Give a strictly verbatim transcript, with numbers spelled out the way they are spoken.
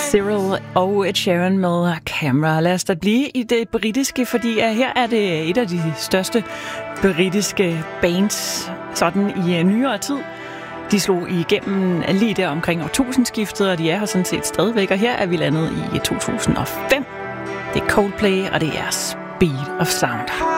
Cyril og Ed Sheeran med Camera. Lad os da blive i det britiske, fordi her er det et af de største britiske bands sådan i nyere tid. De slog igennem lige der omkring årtusindskiftet, og de er her sådan set stadigvæk. Og her er vi landet i to tusind og fem. Det er Coldplay, og det er Speed of Sound.